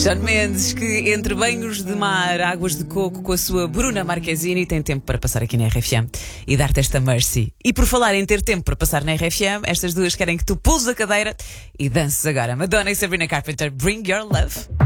Shawn Mendes, que entre banhos de mar, águas de coco com a sua Bruna Marquezine, tem tempo para passar aqui na RFM e dar-te esta Mercy. E por falar em ter tempo para passar na RFM, estas duas querem que tu pules a cadeira e dances agora. Madonna e Sabrina Carpenter, Bring Your Love.